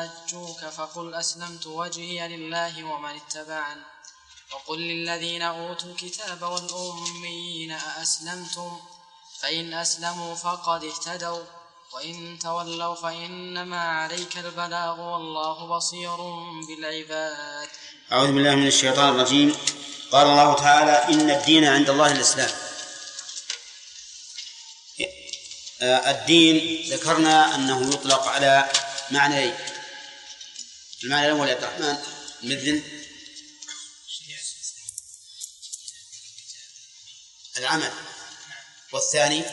حجوك فقل أسلمت وجهي لله ومن اتبعني وقل للذين أوتوا الكتاب والأميين أأسلمتم فإن أسلموا فقد اهتدوا وإن تولوا فإنما عليك البلاغ والله بصير بالعباد. أعوذ بالله من الشيطان الرجيم. قال الله تعالى: إن الدين عند الله الإسلام. الدين ذكرنا أنه يطلق على معنيين. المعنى الأول يا عبد الرحمن مثل العمل، والثاني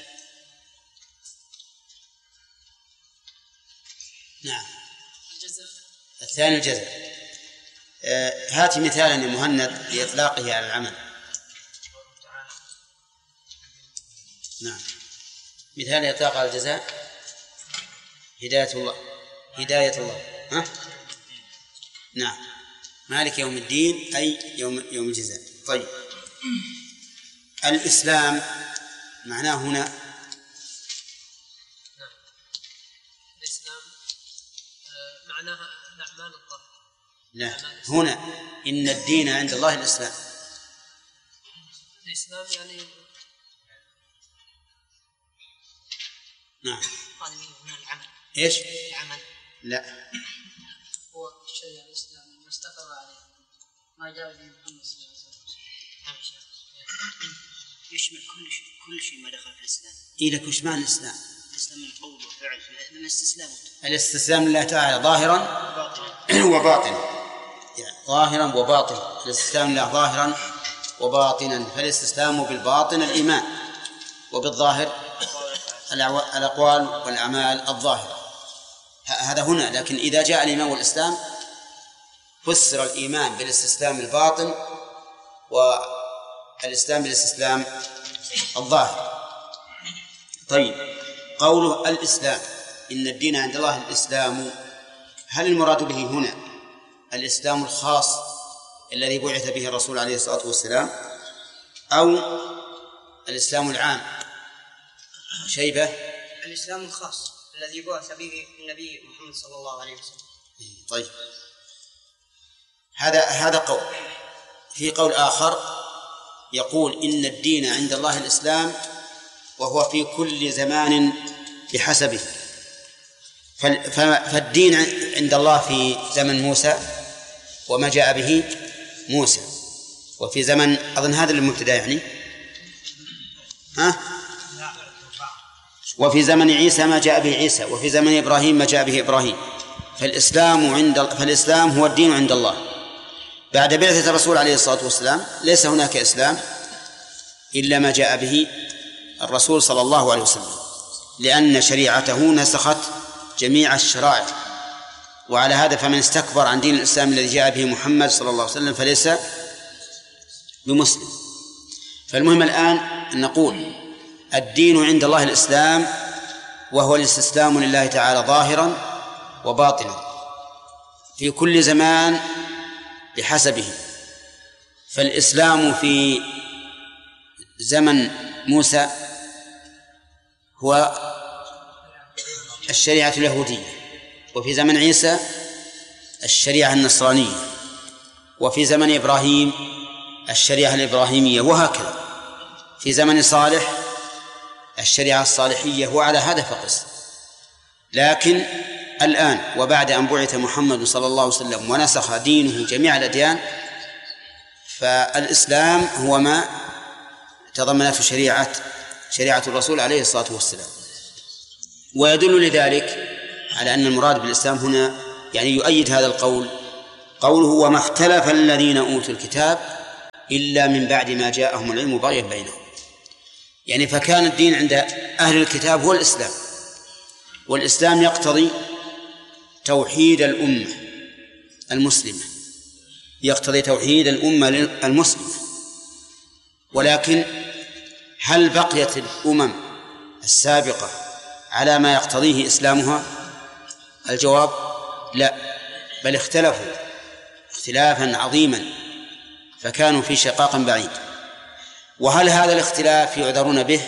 نعم الثاني الجزاء. هات مثالا يا مهند لإطلاقه على العمل. نعم، مثال إطلاق على الجزاء هداية الله. ها؟ نعم، مالك يوم الدين أي يوم الجزاء. طيب، الإسلام معناه هنا الإسلام معناها الأعمال الظاهرة. لا، هنا إن الدين عند الله الإسلام. الإسلام يعني نعم. قال هنا العمل. إيش؟ العمل. لا، هو الشيء الإسلام ما استقر عليه ما جاء به محمد صلى الله عليه وسلم. يشمل كل شيء ما دخل في الإسلام. إيه لك وش معنى الإسلام؟ الإسلام من قول وفعل، من الاستسلام لله تعالى ظاهرا وباطنا. يعني ظاهرا وباطنا، الاستسلام لله ظاهرا وباطنا، فالاستسلام بالباطن الإيمان، وبالظاهر الأقوال والأعمال الظاهرة. هذا هنا. لكن إذا جاء الإيمان والإسلام فسر الإيمان بالاستسلام الباطن والإسلام بالاستسلام الظاهر. طيب، قوله الإسلام إن الدين عند الله الإسلام، هل المراد به هنا الإسلام الخاص الذي بعث به الرسول عليه الصلاة والسلام، أو الإسلام العام؟ شيبة. الإسلام الخاص الذي بعث به النبي محمد صلى الله عليه وسلم. طيب، هذا قول. في قول آخر يقول إن الدين عند الله الإسلام وهو في كل زمان بحسبه. فالدين عند الله في زمن موسى وما جاء به موسى، وفي زمن أظن هذا المبتدأ يعني وفي زمن عيسى ما جاء به عيسى، وفي زمن إبراهيم ما جاء به إبراهيم. فالإسلام هو الدين عند الله. بعد بعثة الرسول عليه الصلاة والسلام ليس هناك إسلام إلا ما جاء به الرسول صلى الله عليه وسلم، لأن شريعته نسخت جميع الشرائع. وعلى هذا فمن استكبر عن دين الإسلام الذي جاء به محمد صلى الله عليه وسلم فليس بمسلم. فالمهم الآن أن نقول الدين عند الله الإسلام، وهو الاستسلام لله تعالى ظاهرا وباطنا في كل زمان بحسبه. فالإسلام في زمن موسى هو الشريعة اليهودية، وفي زمن عيسى الشريعة النصرانية، وفي زمن إبراهيم الشريعة الإبراهيمية، وهكذا. في زمن صالح الشريعة الصالحية، وعلى هذا فقس. لكن الآن وبعد أن بعث محمد صلى الله عليه وسلم ونسخ دينه جميع الأديان، فالإسلام هو ما تضمنته شريعة الرسول عليه الصلاة والسلام. ويدل لذلك على أن المراد بالإسلام هنا يعني يؤيد هذا القول قوله: وما اختلف الذين أوتوا الكتاب إلا من بعد ما جاءهم العلم بغيا بينهم. يعني فكان الدين عند أهل الكتاب هو الإسلام، والإسلام يقتضي توحيد الأمة المسلمة، يقتضي توحيد الأمة المسلمة. ولكن هل بقيت الأمم السابقة على ما يقتضيه إسلامها؟ الجواب لا، بل اختلفوا اختلافا عظيما، فكانوا في شقاق بعيد. وهل هذا الاختلاف يعذرون به؟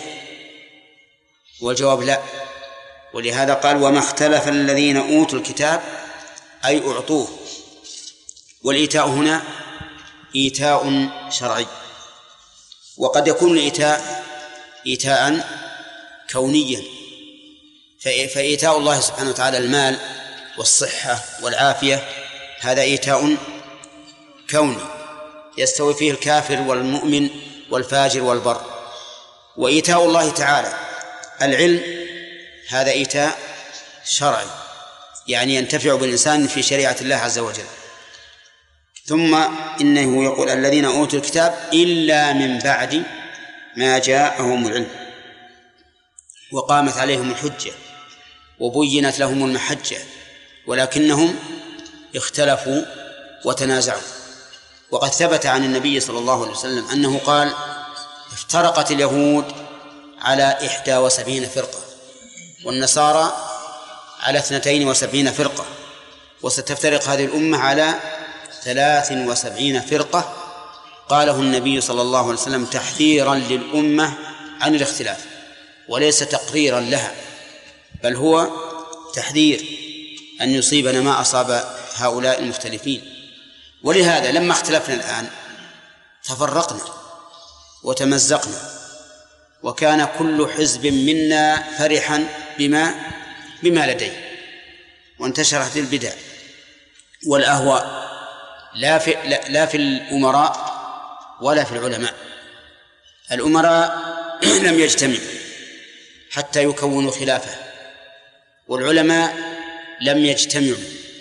والجواب لا. ولهذا قال: وما اختلف الذين أوتوا الكتاب أي أعطوه. والإيتاء هنا إيتاء شرعي، وقد يكون الإيتاء إيتاء كونيا، فإيتاء الله سبحانه وتعالى المال والصحة والعافية هذا إيتاء كوني يستوي فيه الكافر والمؤمن والفاجر والبر. وإيتاء الله تعالى العلم هذا إيتاء شرعي، يعني ينتفع بالإنسان في شريعة الله عز وجل. ثم إنه يقول الذين أوتوا الكتاب إلا من بعد ما جاءهم العلم وقامت عليهم الحجة وبينت لهم المحجة ولكنهم اختلفوا وتنازعوا. وقد ثبت عن النبي صلى الله عليه وسلم أنه قال افترقت اليهود على 71 فرقة والنصارى على 72 فرقة، وستفترق هذه الأمة على 73 فرقة. قاله النبي صلى الله عليه وسلم تحذيرا للأمة عن الاختلاف وليس تقريرا لها، بل هو تحذير أن يصيبنا ما أصاب هؤلاء المختلفين. ولهذا لما اختلفنا الآن تفرقنا وتمزقنا، وكان كل حزب منا فرحا بما لديه، وانتشرت البدع والأهواء لا في الأمراء ولا في العلماء. الأمراء لم يجتمعوا حتى يكونوا خلافة، والعلماء لم يجتمعوا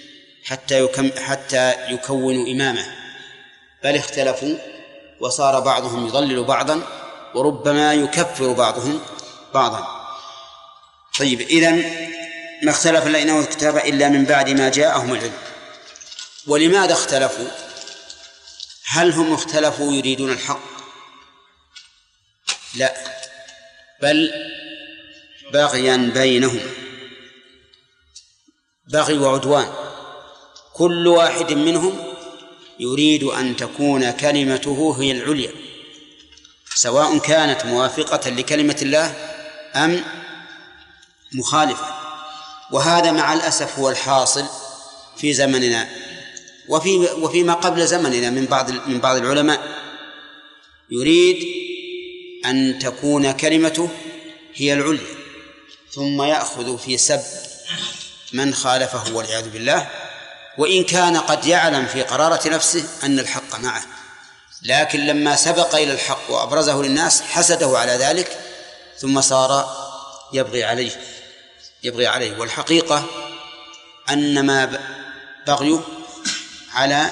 حتى يكونوا إمامة، بل اختلفوا وصار بعضهم يضلل بعضا وربما يكفر بعضهم بعضا. طيب، إذن ما اختلف الذين أوتوا الكتاب إلا من بعد ما جاءهم العلم. ولماذا اختلفوا؟ هل هم اختلفوا يريدون الحق؟ لا، بل بغيا بينهم، بغي وعدوان. كل واحد منهم يريد أن تكون كلمته هي العليا، سواء كانت موافقة لكلمة الله أم مخالفة. وهذا مع الأسف هو الحاصل في زمننا وفيما قبل زمننا من بعض العلماء، يريد أن تكون كلمته هي العليا ثم يأخذ في سب من خالفه والعياذ بالله، وإن كان قد يعلم في قرارة نفسه أن الحق معه، لكن لما سبق إلى الحق وأبرزه للناس حسده على ذلك ثم صار يبغي عليه. والحقيقة أنما بغيه على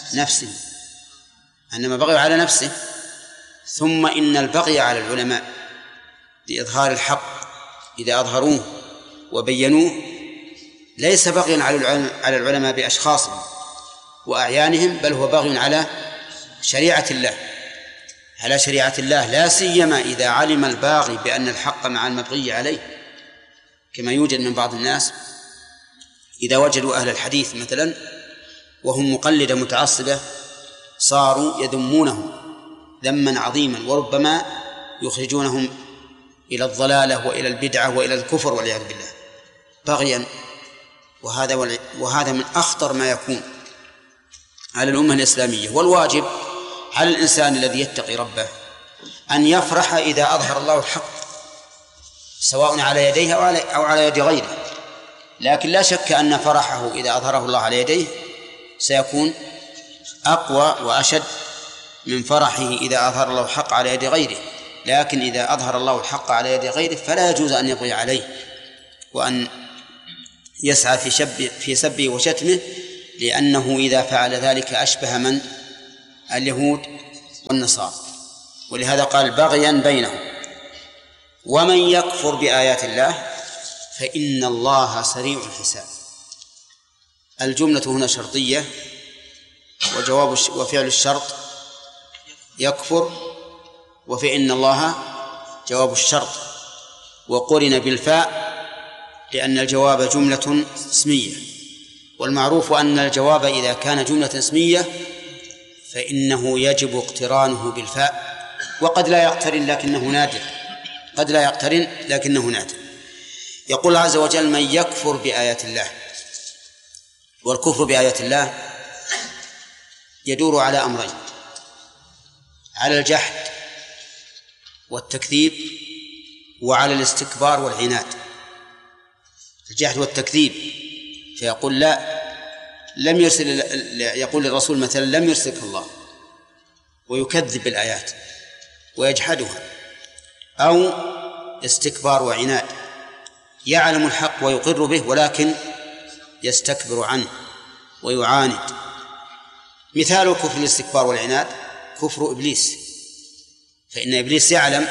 نفسه، ثم إن البغي على العلماء لإظهار الحق إذا أظهروه وبينوه ليس بغيا على العلماء بأشخاصهم وأعيانهم، بل هو بغي على شريعة الله، لا سيما إذا علم الباغي بأن الحق مع المبغي عليه، كما يوجد من بعض الناس إذا وجدوا أهل الحديث مثلا وهم مقلدة متعصبة صاروا يذمونهم ذما عظيما، وربما يخرجونهم إلى الضلالة وإلى البدعة وإلى الكفر والعياذ بالله بغيا. وهذا من أخطر ما يكون على الأمة الإسلامية. والواجب على الإنسان الذي يتقي ربه أن يفرح إذا أظهر الله الحق، سواء على يديه أو على يد غيره، لكن لا شك أن فرحه إذا أظهره الله على يديه سيكون أقوى وأشد من فرحه إذا أظهر الله الحق على يد غيره. لكن إذا أظهر الله الحق على يد غيره فلا يجوز أن يبغي عليه وأن يسعى في سبه وشتمه، لأنه إذا فعل ذلك أشبه من اليهود والنصارى. ولهذا قال بغيا بينهم. ومن يكفر بآيات الله فإن الله سريع الحساب. الجملة هنا شرطية، وفعل الشرط يكفر، وفإن الله جواب الشرط، وقرن بالفاء لأن الجواب جملة اسمية. والمعروف أن الجواب إذا كان جملة اسمية فإنه يجب اقترانه بالفاء، وقد لا يقترن لكنه نادر. يقول عز وجل من يكفر بآيات الله، والكفر بآيات الله يدور على أمرين: على الجحد والتكذيب، وعلى الاستكبار والعناد. الجحد والتكذيب، فيقول لا، لم يرسل، يقول للرسول مثلا لم يرسلك الله، ويكذب بالآيات ويجحدها. أو استكبار وعناد، يعلم الحق ويقر به ولكن يستكبر عنه ويعاند. مثال الكفر الاستكبار والعناد كفر إبليس، فإن إبليس يعلم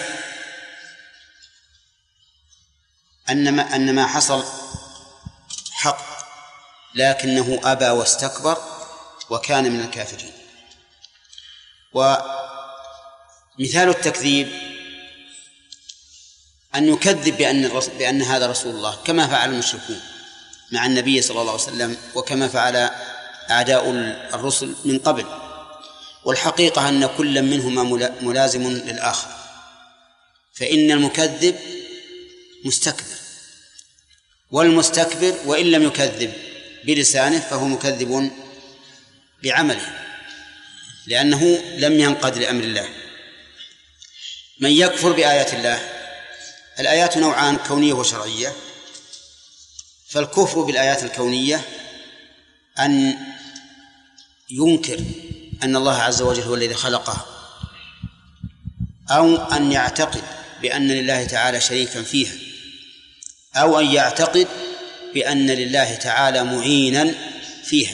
أن ما حصل حق، لكنه أبى واستكبر وكان من الكافرين. ومثال التكذيب أن يكذب بأن هذا رسول الله، كما فعل المشركون مع النبي صلى الله عليه وسلم، وكما فعل أعداء الرسل من قبل. والحقيقة أن كل منهما ملازم للآخر، فإن المكذب مستكبر، والمستكبر وإن لم يكذب بلسانه فهو مكذب بعمله، لأنه لم ينقد لأمر الله. من يكفر بآيات الله، الآيات نوعان: كونية وشرعية. فالكفر بالآيات الكونية أن ينكر أن الله عز وجل هو الذي خلقها، أو أن يعتقد بأن لله تعالى شريكا فيها، أو أن يعتقد بأن لله تعالى معينا فيها.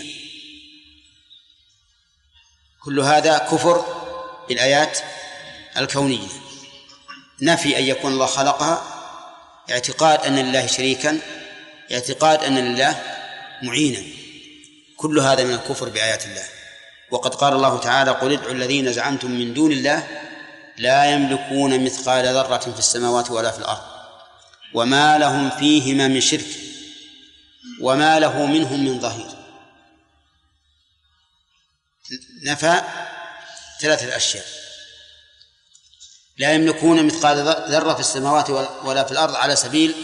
كل هذا كفر بالآيات الكونية. نفي أن يكون الله خلقها، اعتقاد أن لله شريكا، اعتقاد أن لله معينا، كل هذا من الكفر بآيات الله. وقد قال الله تعالى: قل ادعوا الذين زعمتم من دون الله لا يملكون مثقال ذرة في السماوات ولا في الأرض وما لهم فيهما من شرك وما له منهم من ظهير. نفى ثلاثة أشياء: لا يملكون مثقال ذرة في السماوات ولا في الأرض على سبيل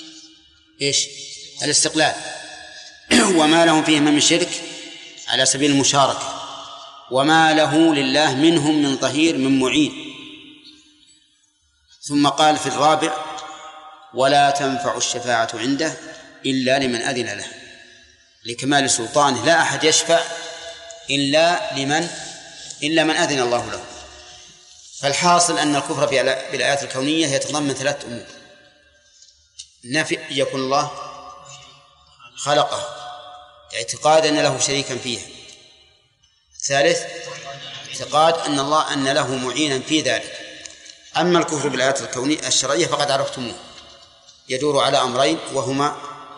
الاستقلال، وما لهم فيهما من شرك على سبيل المشاركة، وما له لله منهم من ظهير من معين. ثم قال في الرابع: ولا تنفع الشفاعة عنده إلا لمن أذن له، لكمال سلطانه، لا أحد يشفع إلا من أذن الله له. فالحاصل أن الكفر بالآيات الكونية يتضمن ثلاث أمور: نفي يكون الله خلقه، اعتقاد أن له شريكا فيها. ثالث، اعتقاد أن له معينا في ذلك. أما الكفر بالآيات الكونية الشرعية فقد عرفتموه، يدور على أمرين، وهما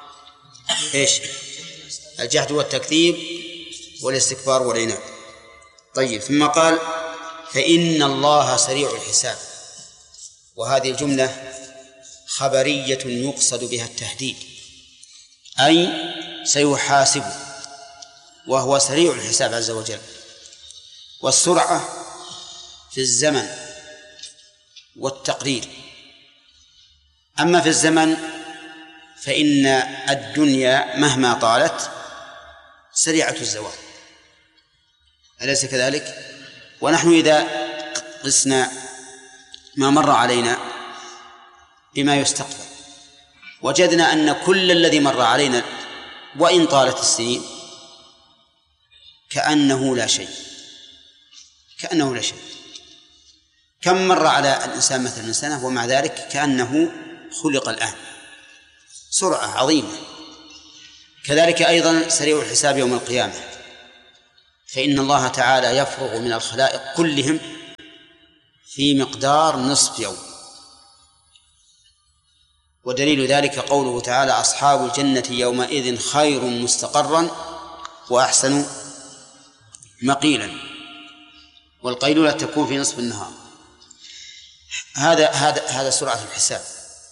الجحد والتكذيب والاستكبار والعناد. طيب، ثم قال: فإن الله سريع الحساب. وهذه الجملة خبرية يقصد بها التهديد، أي سيحاسب، وهو سريع الحساب عز وجل. والسرعة في الزمن والتقدير. أما في الزمن فإن الدنيا مهما طالت سريعة الزوال، أليس كذلك؟ ونحن إذا قسنا ما مر علينا بما يستقبل وجدنا أن كل الذي مر علينا وإن طالت السنين كأنه لا شيء. كم مر على الإنسان مثلا سنة ومع ذلك كأنه خلق الآن، سرعة عظيمة. كذلك أيضا سريع الحساب يوم القيامة، فإن الله تعالى يفرغ من الخلائق كلهم في مقدار نصف يوم. ودليل ذلك قوله تعالى: أصحاب الجنة يومئذ خير مستقرا وأحسن مقيلا. والقيلولة تكون في نصف النهار. هذا سرعة الحساب.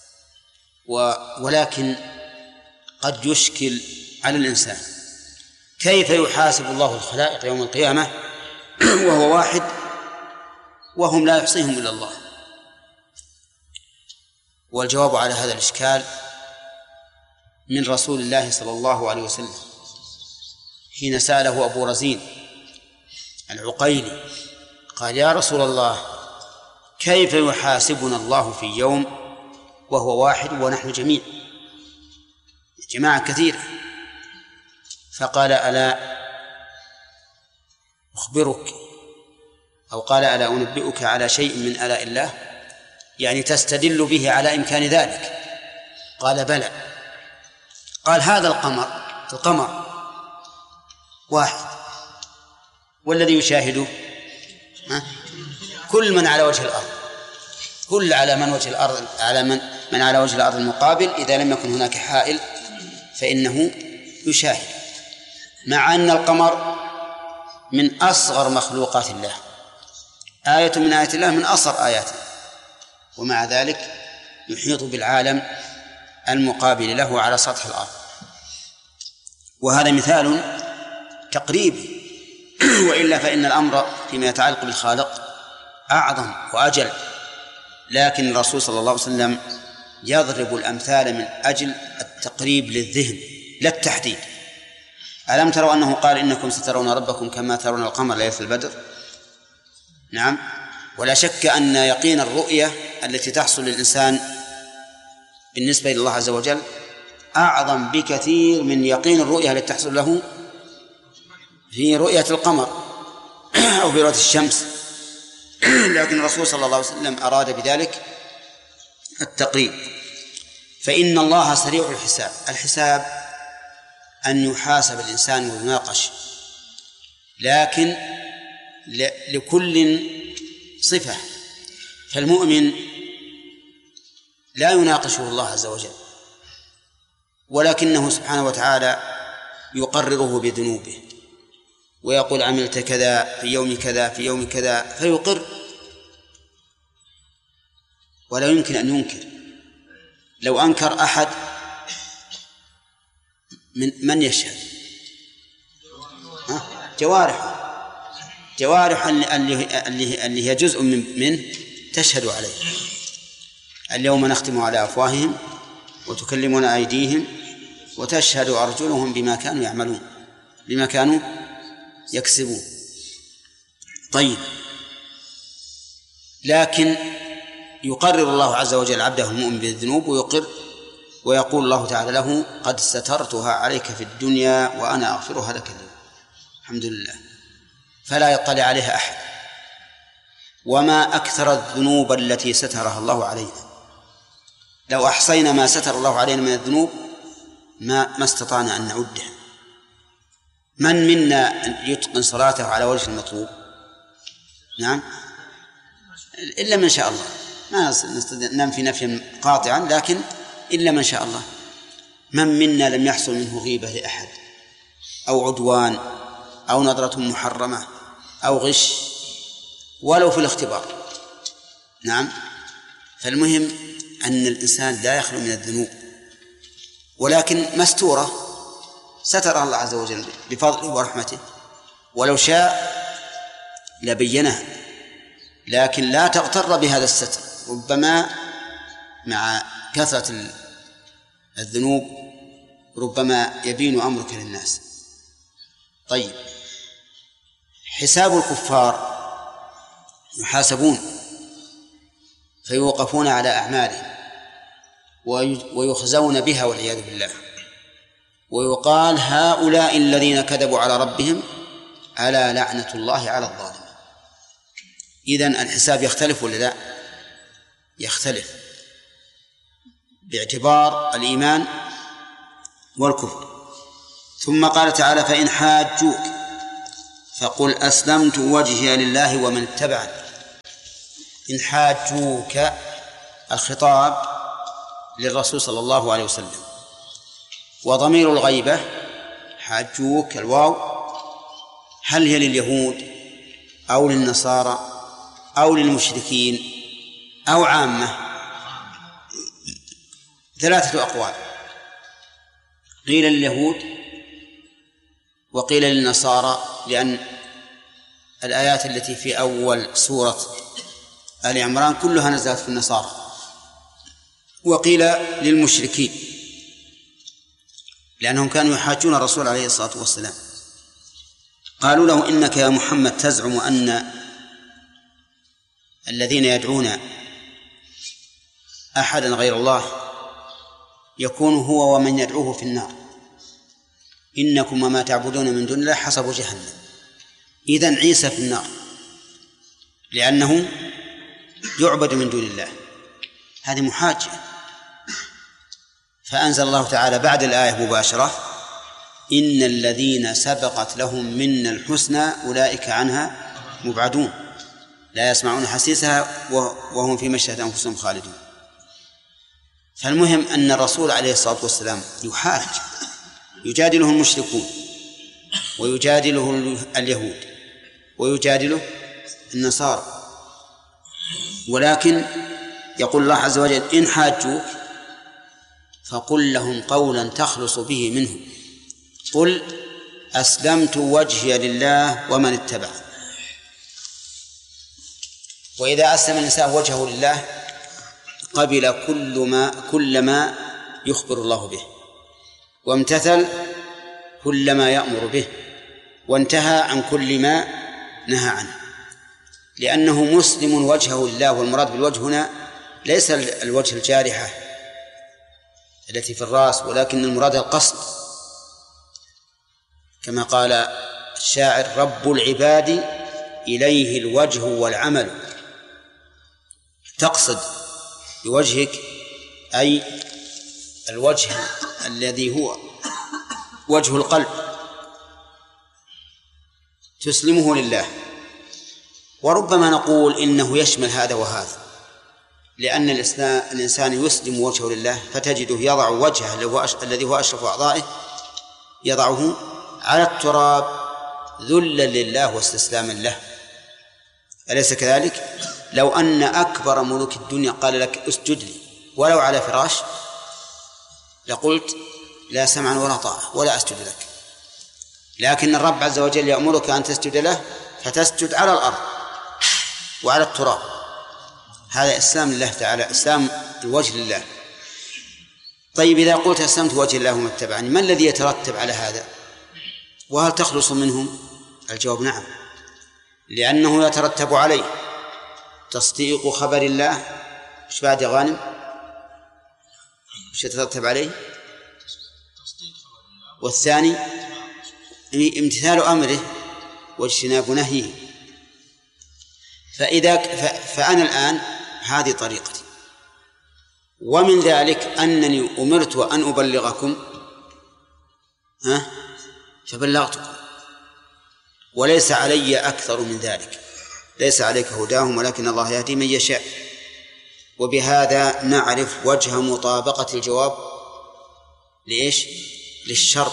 ولكن قد يشكل على الإنسان كيف يحاسب الله الخلائق يوم القيامة وهو واحد وهم لا يحصيهم إلا الله. والجواب على هذا الإشكال من رسول الله صلى الله عليه وسلم، حين سأله أبو رزين العقيلي قال: يا رسول الله، كيف يحاسبنا الله في يوم وهو واحد ونحن جماعة كثيرة؟ فقال: ألا أخبرك، أو قال: ألا أنبئك على شيء من آلاء الله، يعني تستدل به على إمكان ذلك؟ قال: بلى. قال: هذا القمر واحد، والذي يشاهده كل من على وجه الأرض، كل على من وجه الأرض، على من على وجه الأرض المقابل، إذا لم يكن هناك حائل فإنه يشاهد، مع أن القمر من أصغر مخلوقات الله، آية من آيات الله، من أصغر آياته، ومع ذلك يحيط بالعالم المقابل له على سطح الأرض. وهذا مثال تقريبي، وإلا فإن الأمر فيما يتعلق بالخالق أعظم وأجل، لكن الرسول صلى الله عليه وسلم يضرب الأمثال من أجل التقريب للذهن لا التحديد. ألم تروا أنه قال: إنكم سترون ربكم كما ترون القمر ليلة البدر؟ نعم. ولا شك أن يقين الرؤية التي تحصل للإنسان بالنسبة إلى الله عز وجل أعظم بكثير من يقين الرؤية التي تحصل له في رؤية القمر أو في رؤية الشمس. لكن الرسول صلى الله عليه وسلم أراد بذلك التقريب. فإن الله سريع الحساب. الحساب أن يحاسب الإنسان ويناقش، لكن لكل صفة. فالمؤمن لا يناقشه الله عز وجل، ولكنه سبحانه وتعالى يقرره بذنوبه ويقول: عملت كذا في يوم كذا في يوم كذا، فيقر ولا يمكن أن ينكر. لو أنكر أحد من يشهد؟ جوارح اللي هي جزء منه تشهد عليه. اليوم نختم على أفواههم وتكلمنا أيديهم وتشهد أرجلهم بما كانوا يعملون، بما كانوا يكسبون. طيب، لكن يقرر الله عز وجل عبده المؤمن بالذنوب ويقر، ويقول الله تعالى له: قد سترتها عليك في الدنيا وأنا أغفرها لك اليوم. الحمد لله. فلا يطلع عليها أحد. وما أكثر الذنوب التي سترها الله علينا. لو أحصينا ما ستر الله علينا من الذنوب ما استطعنا أن نعدها. من منا يتقن صلاته على وجه المطلوب؟ نعم، إلا من شاء الله. ما ننفي نفيا قاطعا، لكن إلا من شاء الله. من منا لم يحصل منه غيبة لأحد، أو عدوان، أو نظرة محرمة، أو غش، ولو في الاختبار؟ نعم. فالمهم أن الإنسان لا يخلو من الذنوب، ولكن مستورة سترها الله عز وجل بفضله ورحمته، ولو شاء لبينها، لكن لا تغتر بهذا الستر. ربما مع كثرة الذنوب ربما يبين أمرك للناس. طيب، حساب الكفار: يحاسبون فيوقفون على أعمالهم ويخزون بها والعياذ بالله، ويقال: هؤلاء الذين كذبوا على ربهم ألا لعنة الله على الظالمين. إذن الحساب يختلف ولا لا؟ يختلف باعتبار الإيمان والكفر. ثم قال تعالى: فإن حاجوك فقل أسلمت وجهي لله ومن اتبعني. إن حاجوك، الخطاب للرسول صلى الله عليه وسلم، وضمير الغيبة حاجوك الواو هل هي لليهود أو للنصارى أو للمشركين أو عامة؟ ثلاثة أقوال. قيل لليهود وقيل للنصارى، لأن الآيات التي في أول سورة آل عمران كلها نزلت في النصارى. وقيل للمشركين، لأنهم كانوا يحاجون الرسول عليه الصلاة والسلام. قالوا له إنك يا محمد تزعم أن الذين يدعون أحدا غير الله يكون هو ومن يدعوه في النار، إنكم وما تعبدون من دون الله حصب جهنم. إذن عيسى في النار لأنه يعبد من دون الله، هذه محاجة. فأنزل الله تعالى بعد الآية مباشرة: إن الذين سبقت لهم منا الحسنى أولئك عنها مبعدون لا يسمعون حسيسها وهم في مشهد أنفسهم خالدون. فالمهم أن الرسول عليه الصلاة والسلام يحاج، يجادله المشركون ويجادله اليهود ويجادله النصارى، ولكن يقول الله عز وجل: إن حاجوك فقل لهم قولا تخلص به منه، قل أسلمت وجهي لله ومن اتبع. وإذا أسلم الإنسان وجهه لله قبل كل ما يخبر الله به، وامتثل كل ما يأمر به، وانتهى عن كل ما نهى عنه، لأنه مسلم وجهه لله. والمراد بالوجه هنا ليس الوجه الجارحة التي في الرأس، ولكن المراد القصد، كما قال الشاعر: رب العباد إليه الوجه والعمل. تقصد بوجهك أي الوجه الذي هو وجه القلب، تسلمه لله. وربما نقول إنه يشمل هذا وهذا، لأن الإنسان يسلم وجهه لله فتجده يضع وجهه الذي هو أشرف أعضائه يضعه على التراب ذلا لله واستسلاما له، أليس كذلك؟ لو أن أكبر ملوك الدنيا قال لك اسجد لي ولو على فراش لقلت لا سمعا ولا طاعة ولا أسجد لك، لكن الرب عز وجل يأمرك أن تسجد له فتسجد على الأرض وعلى التراب. هذا إسلام لله تعالى، إسلام الوجه لله. طيب، إذا قلت أسلمت وجه الله ومن اتبعني، ما الذي يترتب على هذا؟ وهل تخلص منهم؟ الجواب نعم، لأنه يترتب عليه تصديق خبر الله. إيش بعد يا غانم؟ إيش يترتب عليه؟ والثاني امتثال أمره واجتناب نهيه. فأنا الآن هذه طريقتي، ومن ذلك أنني أمرت أن أبلغكم فبلغتكم، وليس علي أكثر من ذلك. ليس عليك هداهم ولكن الله يهدي من يشاء. وبهذا نعرف وجه مطابقة الجواب لإيش؟ للشرط،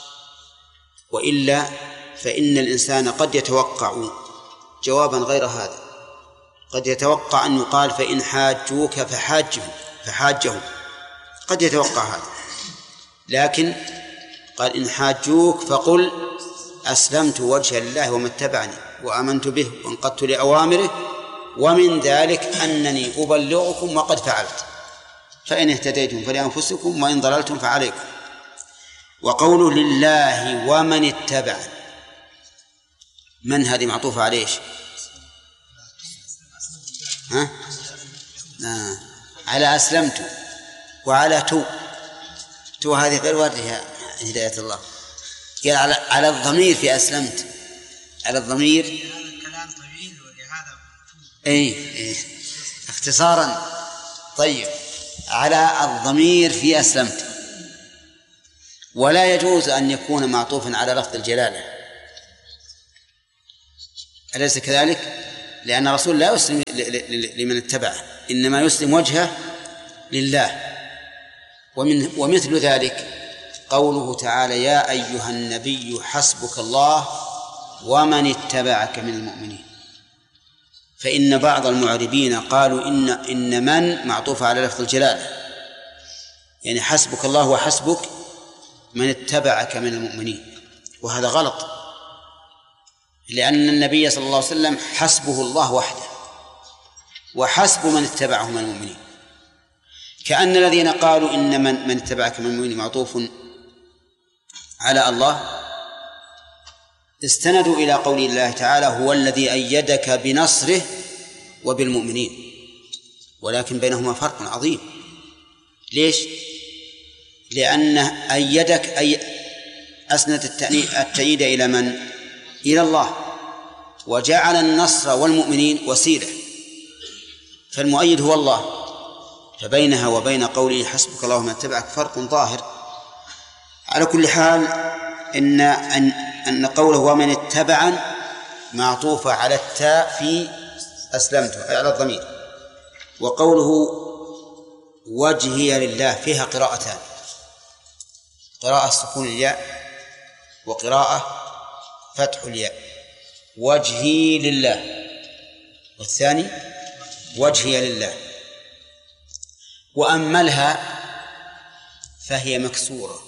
وإلا فإن الإنسان قد يتوقع جوابا غير هذا، قد يتوقع أن يقال فإن حاجوك فحاجهم، قد يتوقع هذا، لكن قال إن حاجوك فقل أسلمت وجهي لله وما اتبعني وآمنت به وانقدت لأوامره ومن ذلك أنني أبلغكم وقد فعلت، فإن اهتديتم فلأنفسكم وإن ضللتم فعليكم. وقوله لله ومن اتبعني، من هذه معطوفة عليه؟ على أسلمت وعلى تو هذه غير واردة هداية الله. قال على الضمير في أسلمت، على الضمير. هذا الكلام طويل ولهذا أي اختصارا. طيب، على الضمير في أسلمت، ولا يجوز أن يكون معطوفا على لفظ الجلالة، أليس كذلك؟ لأن الرسول لا يسلم لمن اتبعه، إنما يسلم وجهه لله. ومثل ذلك قوله تعالى يا أيها النبي حسبك الله ومن اتبعك من المؤمنين. فإن بعض المعربين قالوا إن من معطوف على لفظ الجلالة، يعني حسبك الله وحسبك من اتبعك من المؤمنين، وهذا غلط، لأن النبي صلى الله عليه وسلم حسبه الله وحده وحسب من اتبعه من المؤمنين. كأن الذين قالوا إن من اتبعك من المؤمنين معطوف على الله استندوا إلى قول الله تعالى: هو الذي أيدك بنصره وبالمؤمنين، ولكن بينهما فرق عظيم. ليش؟ لأن أيدك أي أسند التأييد إلى من؟ إلى الله، وجعل النصر والمؤمنين وسيلة، فالمؤيد هو الله، فبينها وبين قوله حسبك الله ومن اتبعك فرق ظاهر. على كل حال إن قوله ومن اتبعا معطوفة على التاء في أسلمته، أي على الضمير. وقوله وجهي لله فيها قراءتان: قراءة سكون الياء وقراءة فتح الياء. وجهي لله، والثاني وجهي لله. وأملها فهي مكسورة،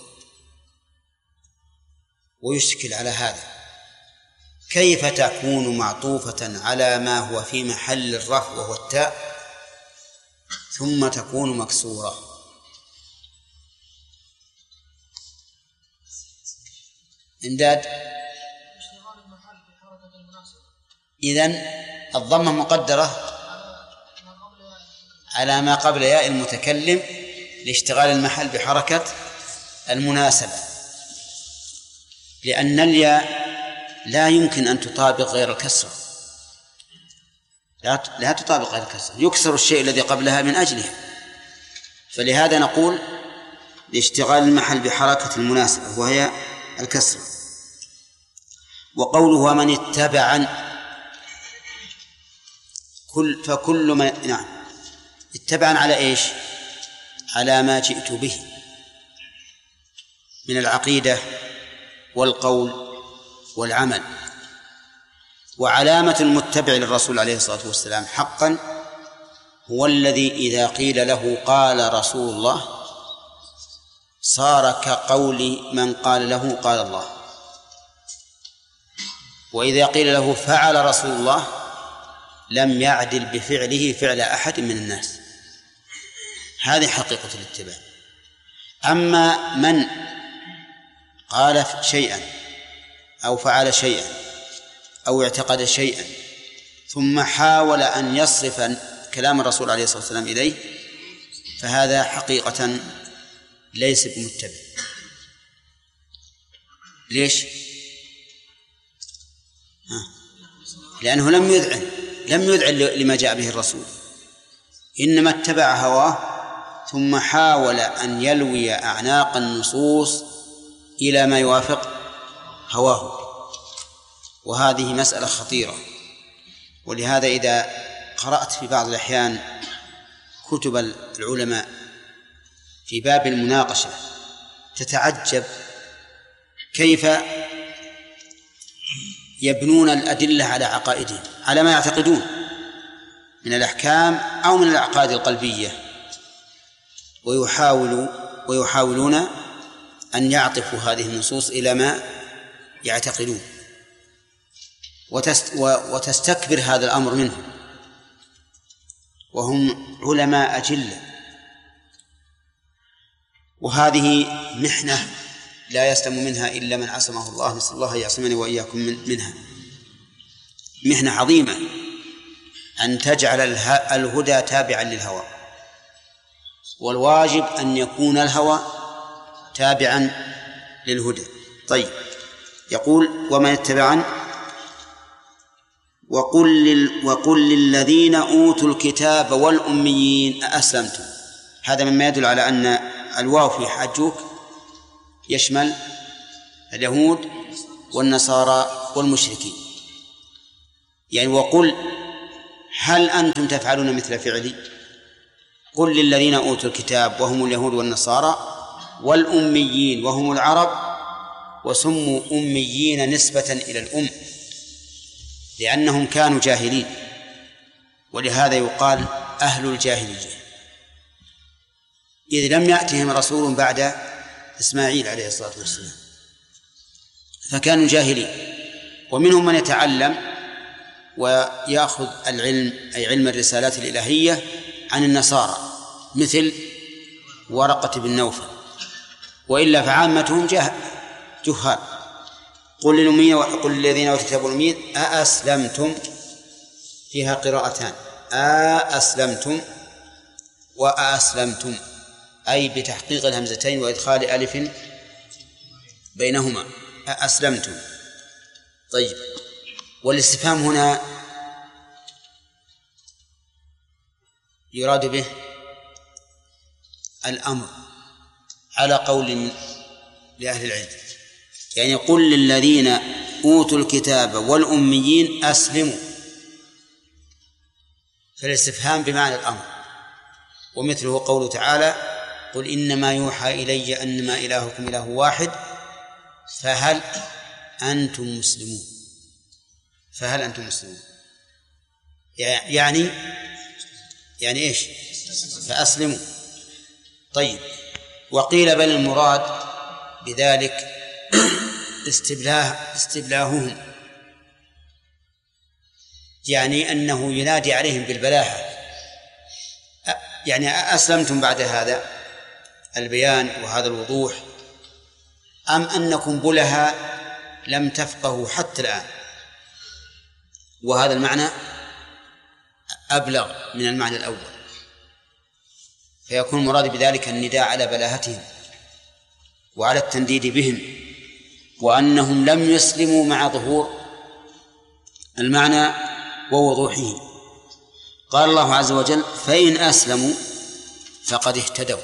ويشكل على هذا: كيف تكون معطوفة على ما هو في محل الرفع وهو التاء ثم تكون مكسورة؟ إمداد. إذن الضمة مقدرة على ما قبل ياء المتكلم لاشتغال المحل بحركة المناسبة، لأن الياء لا يمكن أن تطابق غير الكسرة، لا تطابق غير الكسرة، يكسر الشيء الذي قبلها من أجلها، فلهذا نقول لاشتغال المحل بحركة المناسبة وهي الكسرة. وقوله ومن اتبعا فكل من اتبعا على إيش؟ على ما جئت به من العقيدة والقول والعمل. وعلامة المتبع للرسول عليه الصلاة والسلام حقا هو الذي إذا قيل له قال رسول الله صار كقول من قال له قال الله، وإذا قيل له فعل رسول الله لم يعدل بفعله فعل أحد من الناس. هذه حقيقة الاتباع. أما من قال شيئا أو فعل شيئا أو اعتقد شيئا ثم حاول أن يصرف كلام الرسول عليه الصلاة والسلام إليه، فهذا حقيقة ليس بمتبع. ليش؟ لأنه لم يذعن لما جاء به الرسول، إنما اتبع هواه ثم حاول أن يلوي أعناق النصوص إلى ما يوافق هواه، وهذه مسألة خطيرة. ولهذا إذا قرأت في بعض الأحيان كتب العلماء في باب المناقشة تتعجب كيف يبنون الأدلة على عقائدهم، على ما يعتقدون من الأحكام أو من العقائد القلبية، ويحاولون أن يعطفوا هذه النصوص إلى ما يعتقدون، وتستكبر هذا الأمر منهم، وهم علماء أجلة. وهذه محنة لا يسلم منها إلا من عصمه الله، نسأل الله يعصمني وإياكم منها. محنة عظيمة أن تجعل الهدى تابعا للهوى، والواجب أن يكون الهوى تابعا للهدى. طيب، يقول ومن اتبعن وقل للذين أوتوا الكتاب والأميين أأسلمتم. هذا مما يدل على أن الواو في حجوك يشمل اليهود والنصارى والمشركين. يعني وقل هل أنتم تفعلون مثل فعلي؟ قل للذين أوتوا الكتاب وهم اليهود والنصارى والأميين وهم العرب، وسموا أميين نسبة إلى الأم لأنهم كانوا جاهلين، ولهذا يقال أهل الجاهلية، إذ لم يأتهم رسول بعد إسماعيل عليه الصلاة والسلام، فكانوا جاهلين. ومنهم من يتعلم ويأخذ العلم أي علم الرسالات الإلهية عن النصارى مثل ورقة بن نوفل، وإلا فعامتهم جهال. قل للأميين وقل للذين أوتوا الكتاب والأميين أأسلمتم، فيها قراءتان، أأسلمتم وأسلمتم، أي بتحقيق الهمزتين وإدخال ألف بينهما، أسلمتم. طيب، والاستفهام هنا يراد به الأمر على قول لأهل العلم، يعني قل للذين أوتوا الكتاب والأميين أسلموا، فالاستفهام بمعنى الأمر. ومثله قوله تعالى قل إنما يوحى إلي أنما إلهكم إله واحد فهل أنتم مسلمون. فهل أنتم مسلمون يعني إيش؟ فأسلموا. طيب، وقيل بل المراد بذلك استبلاههم، يعني أنه ينادي عليهم بالبلاهة، يعني أسلمتم بعد هذا البيان وهذا الوضوح أم أنكم بلها لم تفقهوا حتى الآن؟ وهذا المعنى أبلغ من المعنى الأول، فيكون المراد بذلك النداء على بلاهتهم وعلى التنديد بهم، وأنهم لم يسلموا مع ظهور المعنى ووضوحه. قال الله عز وجل فإن أسلموا فقد اهتدوا.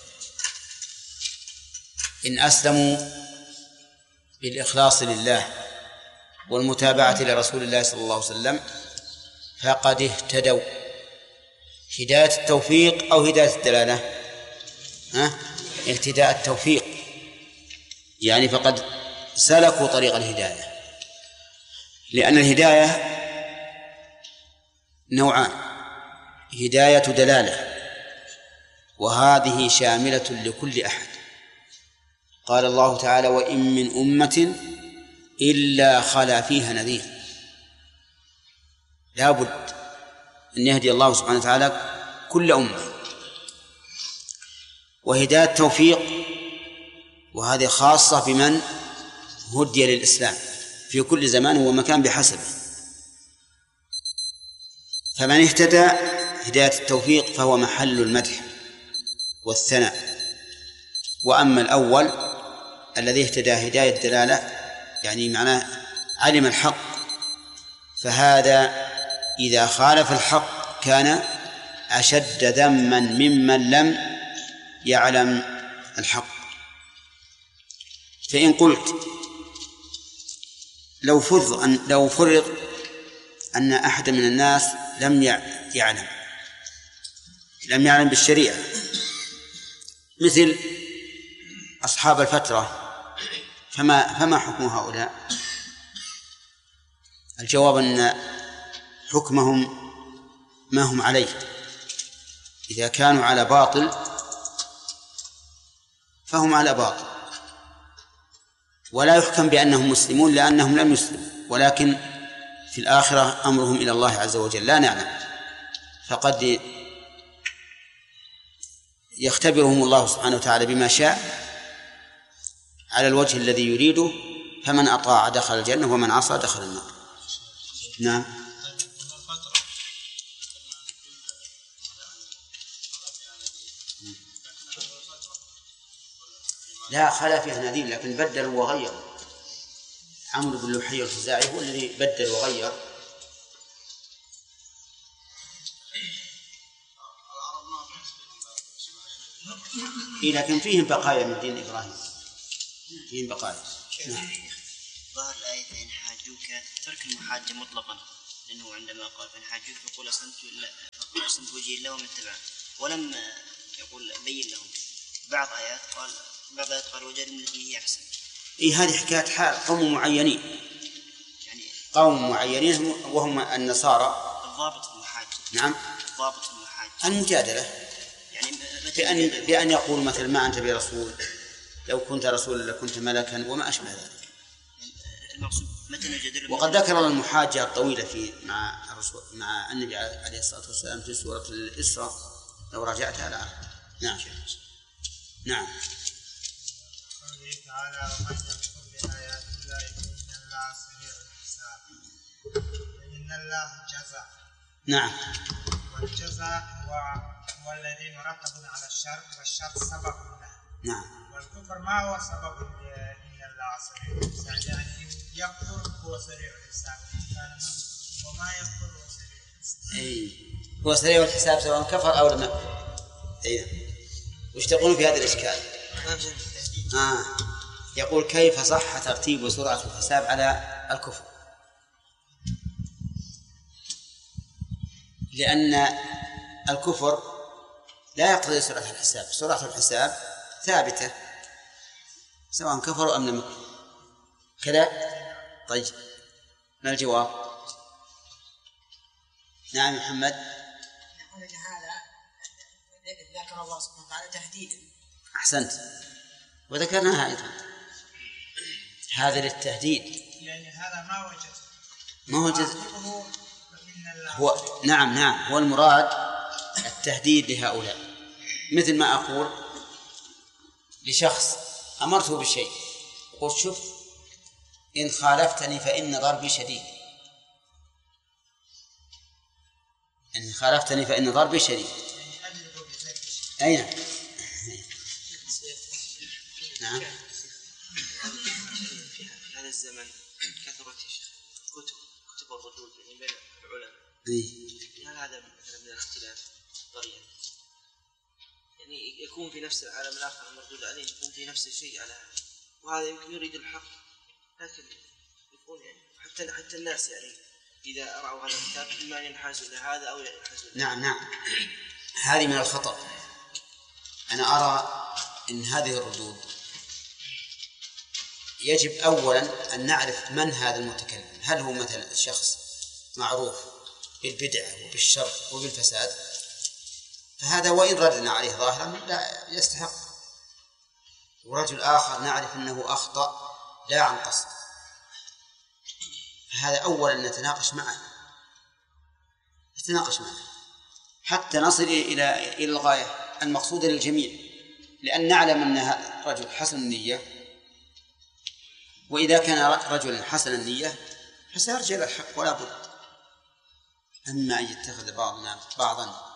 إن أسلموا بالإخلاص لله والمتابعة لرسول الله صلى الله عليه وسلم فقد اهتدوا. هداية التوفيق أو هداية الدلالة؟ اهتداء التوفيق، يعني فقد سلكوا طريق الهداية، لأن الهداية نوعان: هداية دلالة، وهذه شاملة لكل أحد. قال الله تعالى وإن من أمة إلا خلا فيها نذير. لا بد أن يهدي الله سبحانه وتعالى كل أمة. وهداية التوفيق، وهذه خاصة بمن هدي للإسلام في كل زمان ومكان بحسبه. فمن اهتدى هداية التوفيق فهو محل المدح والثناء. وأما الأول الذي اهتدى هداية الدلالة، يعني معناه علم الحق، فهذا إذا خالف الحق كان أشد ذما ممن لم يعلم الحق. فإن قلت لو فرض أن أحد من الناس لم يعلم بالشريعة، مثل أصحاب الفترة، فما حكم هؤلاء؟ الجواب أن حكمهم ما هم عليه. إذا كانوا على باطل فهم على باطل، ولا يحكم بأنهم مسلمون لأنهم لم يسلموا، ولكن في الآخرة أمرهم إلى الله عز وجل لا نعلم، فقد يختبرهم الله سبحانه وتعالى بما شاء على الوجه الذي يريده، فمن أطاع دخل الجنة ومن عصى دخل النار. نعم. لا خلا فيها نذير، لكن بدلوا وغيروا. عمرو بن لحي الخزاعي هو الذي بدل وغير. لكن فيهم بقايا من دين إبراهيم، فيهم بقايا. ظهر الآية فإن حاجوك ترك المحاجة مطلقا، لأنه عندما قال فإن حاجوك فقل أسلمت وجهي لله ومن اتبعني، ولم يقول بين لهم. بعض آيات قال وجدوا التي هي أحسن. هذه حكاية حال قوم معينين، يعني قوم معينين وهم النصارى. الضابط المحاجة. نعم، الضابط المحاجة المجادلة، يعني بأن يقول مثل ما أنت برسول، لو كنت رسولا لكنت ملكا وما أشبه ذلك. المقصود متى نجادل. وقد ذكر المحاجة الطويلة مع النبي عليه الصلاة والسلام في سورة الإسراء لو راجعتها الآن. نعم. نعم. قوله تعالى ومن يكفر بآيات الله الله سريع الحساب إن الله جزاء. نعم. والجزاء هو الذي مرتب على الشر والشر سبب له. نعم. والكفر ما هو سبب إن الله سريع الحساب، يعني يكفر هو سريع الحساب وما يكفر هو سريع الحساب. أي هو سريع الحساب سواء كفر أو لم يكفر. أي وش تقول في هذا الإشكال؟ يقول كيف صح ترتيب سرعة الحساب على الكفر؟ لأن الكفر لا يقتضي سرعة الحساب، سرعة الحساب ثابتة سواء كفروا أم لم يكفروا كذا. طيب ما الجواب؟ نعم محمد. نقول أن هذا ذكر الله سبحانه وتعالى تهديدا. أحسنت، وذكرناها أيضا هذا للتهديد، يعني هذا ما هو جزء، ما هو جزء، هو نعم هو المراد التهديد لهؤلاء. مثل ما أقول لشخص أمرته بالشيء قلت شوف إن خالفتني فإن ضربي شديد، إن خالفتني فإن ضربي شديد. أين؟ نعم. في هذا الزمن كثرت كتب الردود بين العلماء. هل هذا مثلا من الاختلاف طريقا؟ يعني يكون في نفس العالم الآخر المردود عليه يكون في نفس الشيء على هذا، وهذا يمكن يريد الحق لكن يكون يعني حتى الناس يعني إذا رأوا هذا الكتاب إما أن ينحازوا إلى هذا أو ينحازوا إلى هذا. نعم هذه من الخطأ. أنا أرى إن هذه الردود يجب أولا أن نعرف من هذا المتكلم، هل هو مثلا شخص معروف بالبدعة وبالشر وبالفساد، فهذا وإن ردنا عليه ظاهرا لا يستحق، ورجل آخر نعرف أنه أخطأ لا عن قصد، فهذا أولا نتناقش معه حتى نصل إلى الغاية المقصودة للجميع، لأن نعلم أن رجل حسن النية، وإذا كان رجلا حسن النية فسيرجع إلى الحق ولا بد. أما أن يتخذ بعضنا بعضا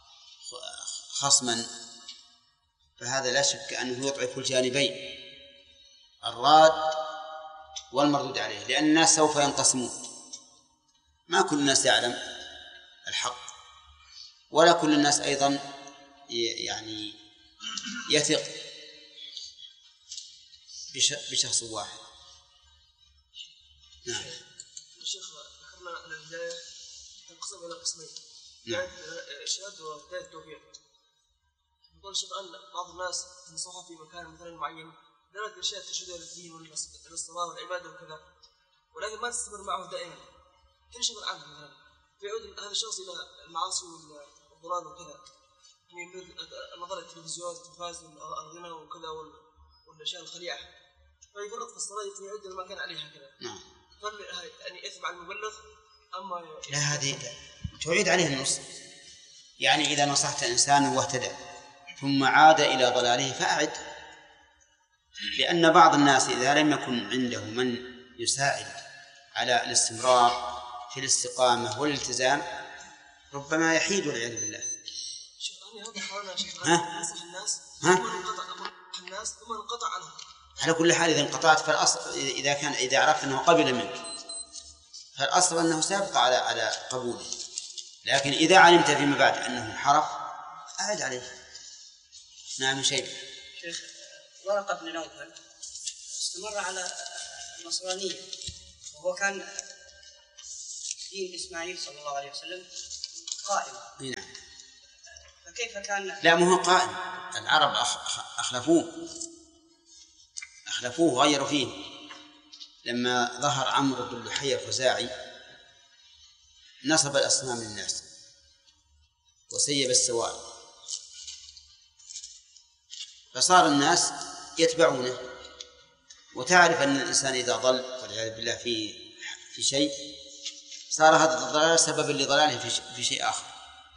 خصما فهذا لا شك أنه يضعف الجانبين الراد والمردود عليه، لأن الناس سوف ينقسمون، ما كل الناس يعلم الحق ولا كل الناس أيضا يعني يثق بشخص واحد. نعم. الشيخ ذكرنا أن الهداية تنقسم إلى قسمين، هداية الإرشاد وهداية التوفيق. نقول الشيخ أن بعض الناس تنصحه في مكان مثلا معين دلالة الإرشاد ترشده للدين والصلاة والعبادة وكذا، ولكن ما تستمر معه دائما تنشغل عنه مثلا، فيعود هذا الشخص إلى المعاصي والضلال وكذا، من نظر التلفزيون والتلفاز والغنى وكذا والأشياء الخليعة، فيفرط في الصلاة فيعود لما كان عليه هكذا. نعم. يعني إثم على المبلغ أما لا هذه تعيد عليه النص، يعني إذا نصحت إنسان واهتدى ثم عاد إلى ضلاله فأعد، لأن بعض الناس إذا لم يكن عنده من يساعد على الاستمرار في الاستقامة والالتزام ربما يحيد والعياذ بالله. هذا حالنا شيخ نصح الناس ثم انقطع عنهم. على كل حال إذا انقطعت فالأصل إذا عرفت أنه قبل منك فالأصل أنه سيبقى على قبوله، لكن إذا علمت فيما بعد أنه انحرف أعد عليه. نعم شيخ. ورقة بن نوفل استمر على النصرانية وهو كان دين إسماعيل صلى الله عليه وسلم قائم. نعم. فكيف كان؟ لا مو قائم، العرب أخلفوه وغيروا فيه لما ظهر عمرو بن لحي الخزاعي نصب الأصنام للناس وسيب السوائل، فصار الناس يتبعونه، وتعرف أن الإنسان إذا ضل والعياذ بالله في شيء صار هذا الضلال سببا لضلاله في شيء آخر.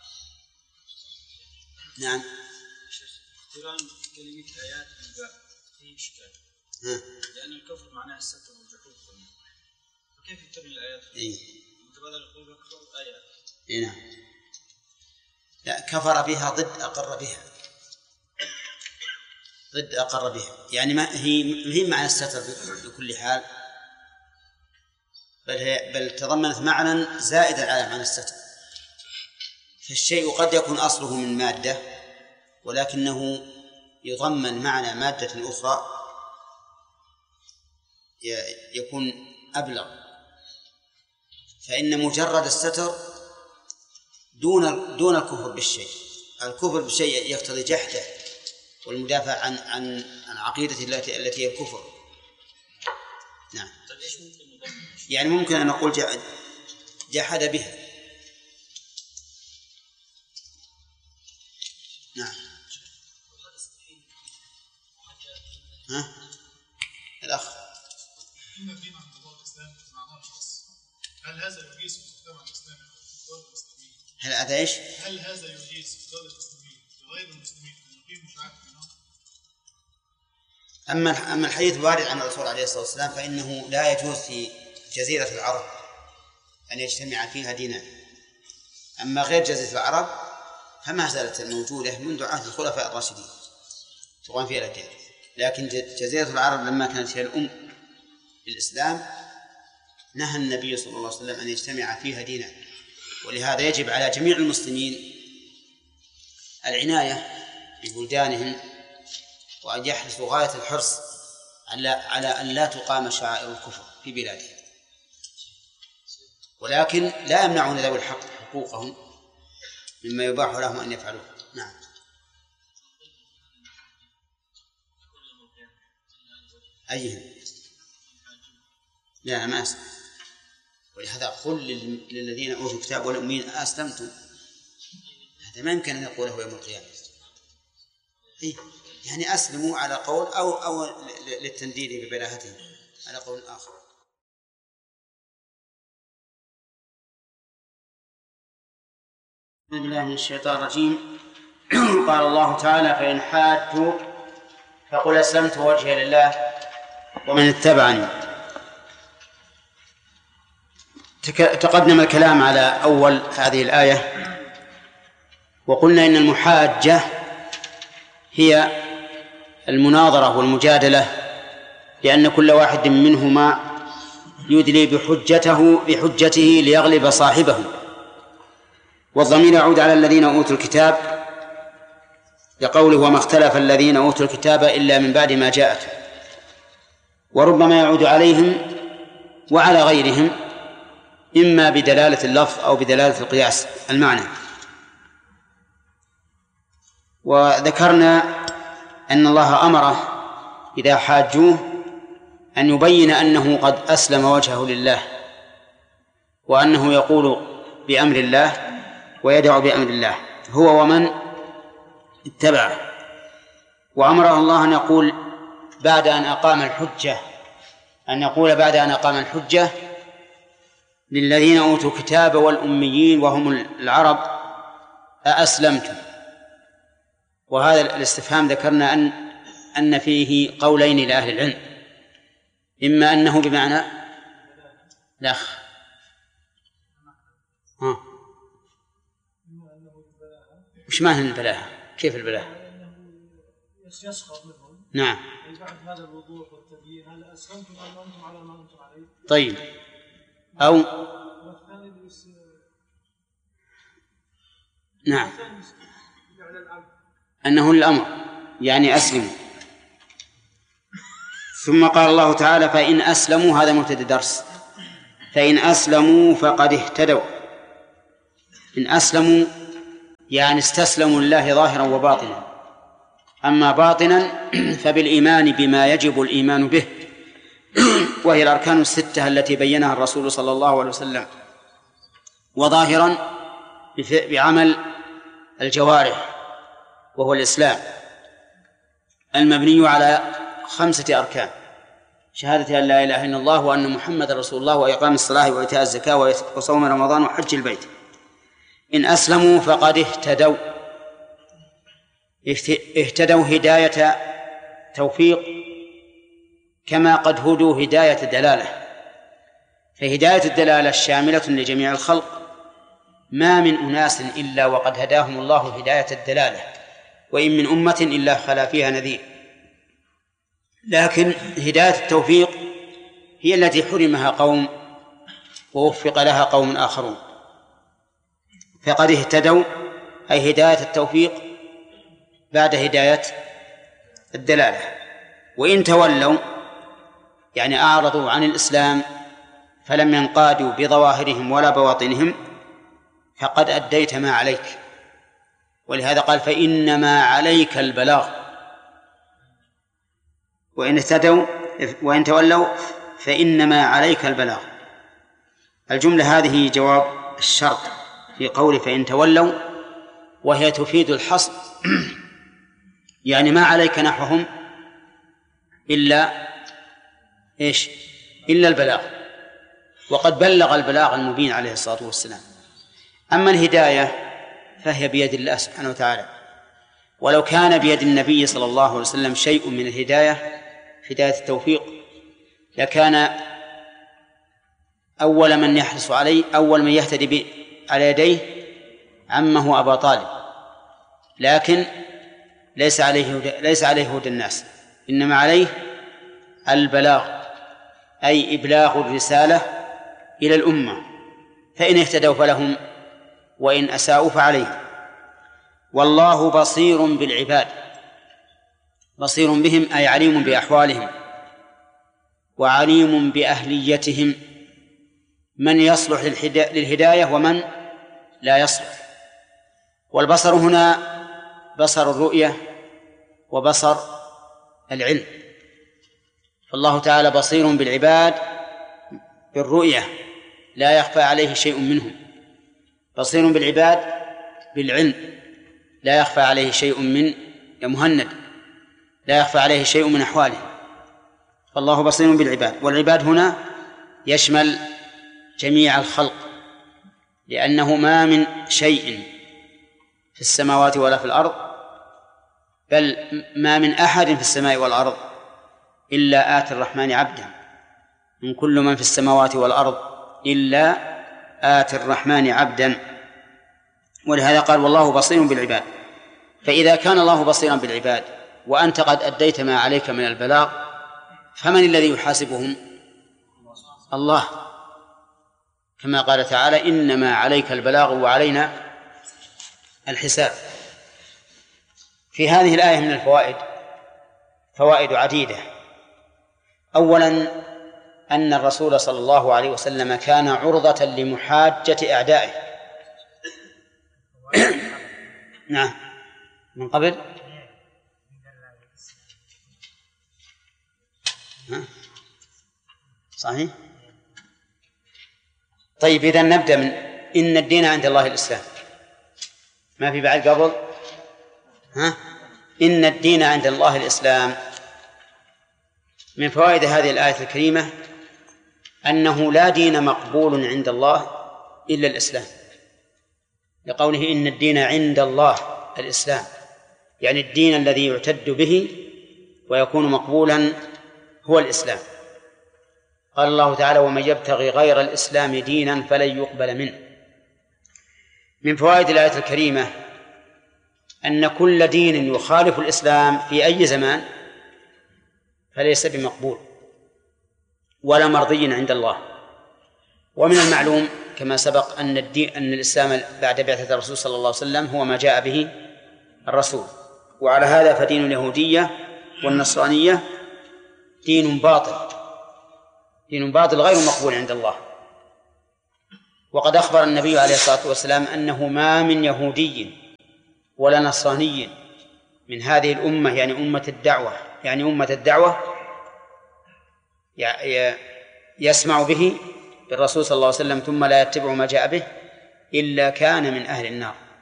نعم. اقتران كلمة آيات من باب فيه إشكال، لأن الكفر معناه الستر والجحود، كيف يتبع الآيات؟ متبادل يقول كفر آيات. نعم. لا، كفر بها ضد أقر بها. ضد أقر بها، يعني ما هي معنى الستر بكل حال، بل تضمنت معنى زائدا على معنى الستر. فالشيء قد يكون أصله من مادة ولكنه يضمن معنى مادة أخرى يكون أبلغ، فإن مجرد الستر دون الكفر بالشيء. الكفر بالشيء يقتضي جحده والمدافع عن عقيدة التي هي الكفر. نعم. يعني ممكن أن نقول جحد بها. نعم. ها؟ الأخ. إن الدين عند الله الإسلام معناه الخاص. هل هذا يجيز في المجتمع الإسلامي غير المسلمين؟ هل هذا إيش؟ هل هذا يجيز في الدولة الإسلامية غير المسلمين أن يقيموا شعائر دينهم؟ أما الحديث الوارد عن الرسول عليه الصلاة والسلام فإنه لا يجوز في جزيرة العرب أن يجتمع فيها دينان. أما غير جزيرة العرب فما زالت موجودة منذ عهد الخلفاء الراشدين تقام فيها الأديان، لكن جزيرة العرب لما كانت هي الأم للإسلام نهى النبي صلى الله عليه وسلم أن يجتمع فيها دينان. ولهذا يجب على جميع المسلمين العناية ببلدانهم وأن يحرصوا غاية الحرص على أن لا تقام شعائر الكفر في بلادهم، ولكن لا يمنعون ذوي الحق حقوقهم مما يباح لهم أن يفعلوه. نعم. أيهم؟ لا ما أسلم. ولهذا قل للذين أوتوا الكتاب والأمين أسلمتم، هذا ما يمكن أن يقوله يوم القيامة. يعني أسلموا على قول أو للتنديد ببلاهتهم على قول آخر. بسم الله من الشيطان الرجيم. قال الله تعالى: فإن حاجوا فقل أسلمت وجهي لله ومن اتبعني. تقدم الكلام على أول هذه الآية وقلنا إن المحاجة هي المناظرة والمجادلة، لأن كل واحد منهما يدلي بحجته ليغلب صاحبه. والضمير يعود على الذين أوتوا الكتاب لقوله: وما اختلف الذين أوتوا الكتاب إلا من بعد ما جاءتهم. وربما يعود عليهم وعلى غيرهم، إما بدلالة اللفظ أو بدلالة القياس المعنى. وذكرنا أن الله أمره إذا حاجوه أن يبين أنه قد أسلم وجهه لله، وأنه يقول بأمر الله ويدعو بأمر الله هو ومن اتبعه. وأمره الله أن يقول بعد أن أقام الحجة، أن يقول بعد أن أقام الحجة للذين أوتوا الكتاب والأميين وهم العرب: أأسلمتم؟ وهذا الاستفهام ذكرنا أن فيه قولين لأهل العلم، إما أنه بمعنى لخ وش معنى البلاهة؟ كيف البلاهة؟ يسخر منهم. نعم. بعد هذا الوضوح والتبيين: هل أسلمتم أم أنتم على ما أنتم عليه؟ طيب. أو نعم، أنه الأمر يعني أسلموا. ثم قال الله تعالى: فإن أسلموا، هذا مبتدأ درس، فإن أسلموا فقد اهتدوا. إن أسلموا يعني استسلموا لله ظاهرا وباطنا. أما باطنا فبالإيمان بما يجب الإيمان به، وهي الأركان الستة التي بينها الرسول صلى الله عليه وسلم، وظاهرا بعمل الجوارح وهو الإسلام المبني على 5 أركان: شهادة أن لا إله إلا الله وأن محمد رسول الله وإقام الصلاة وإيتاء الزكاة وصوم رمضان وحج البيت. إن أسلموا فقد اهتدوا. اهتدوا هداية توفيق كما قد هدوا هداية دلالة، فهداية الدلالة الشاملة لجميع الخلق، ما من أناس إلا وقد هداهم الله هداية الدلالة، وإن من أمة إلا خلا فيها نذير. لكن هداية التوفيق هي التي حرمها قوم ووفق لها قوم آخرون، فقد اهتدوا، أي هداية التوفيق بعد هداية الدلالة. وإن تولوا يعني أعرضوا عن الإسلام فلم ينقادوا بظواهرهم ولا بواطنهم فقد أديت ما عليك. ولهذا قال فإنما عليك البلاغ. وإن تولوا فإنما عليك البلاغ. الجملة هذه جواب الشرط في قول فإن تولوا، وهي تفيد الحصر يعني ما عليك نحوهم إلا إيش؟ إلا البلاغ، وقد بلغ البلاغ المبين عليه الصلاة والسلام. أما الهداية فهي بيد الله سبحانه وتعالى، ولو كان بيد النبي صلى الله عليه وسلم شيء من الهداية هداية التوفيق لكان أول من يحرص عليه، أول من يهتدي على يديه عمه أبا طالب، لكن ليس عليه هدى الناس، إنما عليه البلاغ، أي إبلاغ الرسالة إلى الأمة، فإن اهتدوا فلهم وإن أساءوا فعليهم. والله بصير بالعباد، بصير بهم أي عليم بأحوالهم وعليم بأهليتهم، من يصلح للهداية ومن لا يصلح. والبصر هنا بصر الرؤية وبصر العلم، فالله تعالى بصير بالعباد بالرؤية لا يخفى عليه شيء منهم، بصير بالعباد بالعلم لا يخفى عليه شيء من يا مهند لا يخفى عليه شيء من أحواله، فالله بصير بالعباد. والعباد هنا يشمل جميع الخلق، لأنه ما من شيء في السماوات ولا في الأرض، بل ما من أحد في السماء والأرض إلا آتي الرحمن عبدا، من كل من في السماوات والأرض إلا آتي الرحمن عبدا. ولهذا قال والله بصير بالعباد. فإذا كان الله بصيرا بالعباد وأنت قد أديت ما عليك من البلاغ، فمن الذي يحاسبهم؟ الله، كما قال تعالى إنما عليك البلاغ وعلينا الحساب. في هذه الآية من الفوائد فوائد عديدة. أولا أن الرسول صلى الله عليه وسلم كان عرضة لمحاجة أعدائه. نعم من قبل صحيح. طيب إذا نبدأ من إن الدين عند الله الإسلام، ما في بعد قبل إن الدين عند الله الإسلام. من فوائد هذه الآية الكريمة أنه لا دين مقبول عند الله إلا الإسلام، لقوله إن الدين عند الله الإسلام، يعني الدين الذي يعتد به ويكون مقبولا هو الإسلام. قال الله تعالى ومن يبتغي غير الإسلام دينا فلن يقبل منه. من فوائد الآية الكريمة أن كل دين يخالف الإسلام في أي زمان فليس بمقبول ولا مرضي عند الله. ومن المعلوم كما سبق أن الإسلام بعد بعثة الرسول صلى الله عليه وسلم هو ما جاء به الرسول، وعلى هذا فدين اليهودية والنصرانية دين باطل غير مقبول عند الله. وقد أخبر النبي عليه الصلاة والسلام أنه ما من يهودي ولا نصراني من هذه الأمة، يعني أمة الدعوة يسمع به بالرسول صلى الله عليه وسلم ثم لا يتبع ما جاء به إلا كان من أهل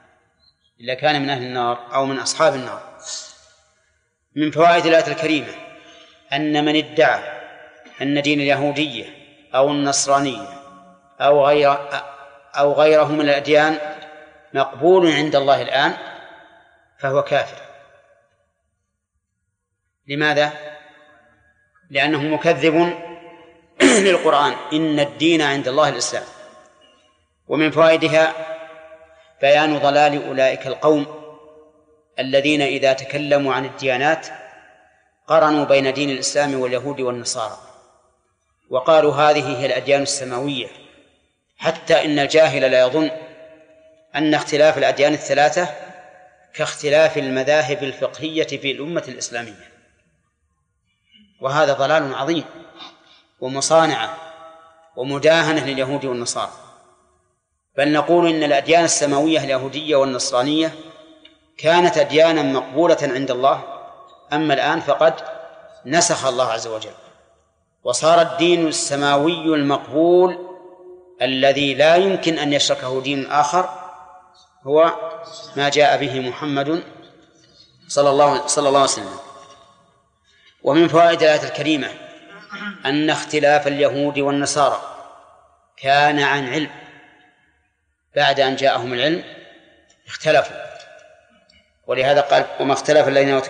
النار أو من أصحاب النار. من فوائد الآية الكريمة أن من ادعى أن دين اليهودية أو النصرانية أو غيره من الأديان مقبول عند الله الآن فهو كافر. لماذا؟ لأنه مكذب للقرآن إن الدين عند الله الإسلام. ومن فوائدها بيان ضلال أولئك القوم الذين إذا تكلموا عن الديانات قرنوا بين دين الإسلام واليهود والنصارى وقالوا هذه هي الأديان السماوية، حتى إن الجاهل لا يظن أن اختلاف الأديان الثلاثة كاختلاف المذاهب الفقهية في الأمة الإسلامية، وهذا ضلال عظيم ومصانعة ومداهنة لليهود والنصارى. بل نقول إن الأديان السماوية اليهودية والنصرانية كانت أديانا مقبولة عند الله، أما الآن فقد نسخ الله عز وجل، وصار الدين السماوي المقبول الذي لا يمكن أن يشركه دين آخر هو ما جاء به محمد صلى الله عليه وسلم. ومن فوائد الآية الكريمة أن اختلاف اليهود والنصارى كان عن علم، بعد أن جاءهم العلم اختلفوا، ولهذا قال وما اختلف الذين أوتوا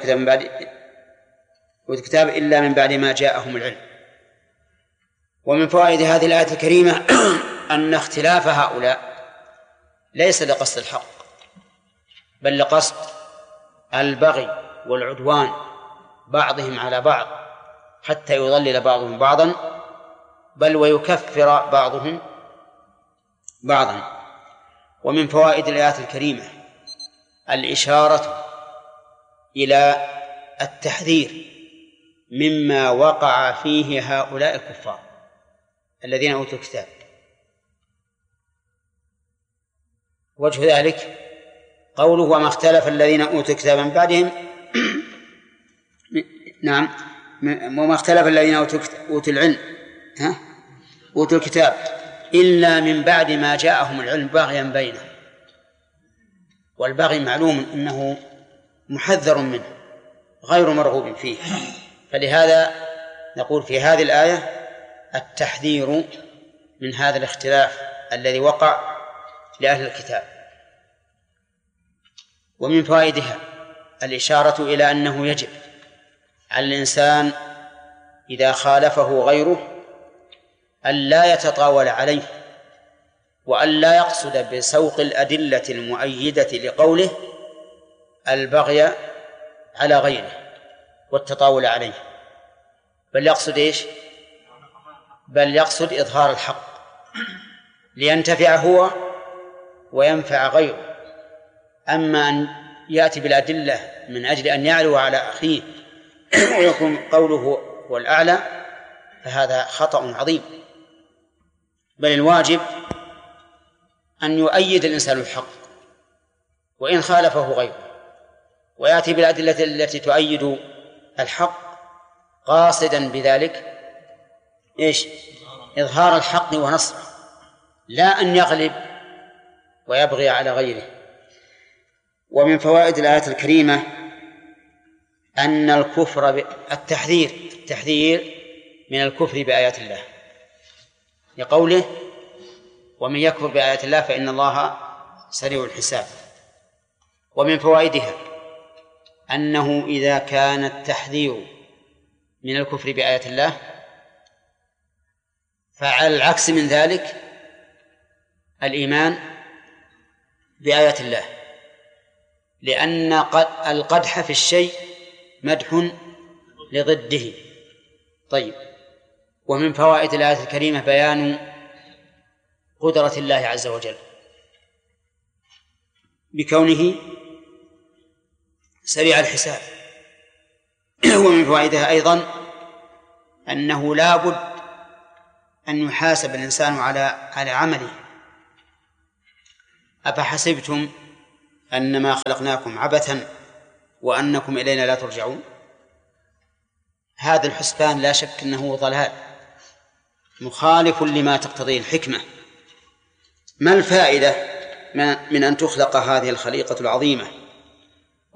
الكتاب إلا من بعد ما جاءهم العلم. ومن فوائد هذه الآية الكريمة أن اختلاف هؤلاء ليس لقصد الحق بل لقصد البغي والعدوان بعضهم على بعض حتى يضلل بعضهم بعضا، بل ويكفر بعضهم بعضا. ومن فوائد الآيات الكريمة الإشارة إلى التحذير مما وقع فيه هؤلاء الكفار الذين أوتوا الكتاب. وجه ذلك قوله وما اختلف الذين أوتوا الكتاب من بعدهم نعم وما اختلف الذين أوتوا العلم أوتوا الكتاب إلا من بعد ما جاءهم العلم بغيا بينهم. والبغي معلوم أنه محذر منه غير مرغوب فيه، فلهذا نقول في هذه الآية التحذير من هذا الاختلاف الذي وقع لأهل الكتاب. ومن فوائدها الإشارة إلى أنه يجب على الإنسان إذا خالفه غيره أن لا يتطاول عليه، وأن لا يقصد بسوق الأدلة المؤيدة لقوله البغي على غيره والتطاول عليه، بل يقصد إيش؟ بل يقصد إظهار الحق لينتفع هو وينفع غيره. أما أن يأتي بالأدلة من أجل أن يعلو على أخيه ويكون قوله هو الأعلى فهذا خطأ عظيم، بل الواجب أن يؤيد الإنسان الحق وإن خالفه غيره، ويأتي بالأدلة التي تؤيد الحق قاصدا بذلك إيش؟ إظهار الحق ونصره، لا أن يغلب ويبغي على غيره. ومن فوائد الآية الكريمة أن الكفر التحذير من الكفر بآيات الله لقوله ومن يكفر بآيات الله فإن الله سريع الحساب. ومن فوائدها أنه إذا كان التحذير من الكفر بآيات الله فعلى العكس من ذلك الإيمان بآيات الله، لأن القدح في الشيء مدح لضده. طيب، ومن فوائد الآية الكريمة بيان قدرة الله عز وجل بكونه سريع الحساب. ومن فوائدها أيضا أنه لا بد أن يحاسب الإنسان على عمله. أفحسبتم أنما خلقناكم عبثا وأنكم إلينا لا ترجعون؟ هذا الحسبان لا شك أنه ضلال مخالف لما تقتضيه الحكمة. ما الفائدة من أن تخلق هذه الخليقة العظيمة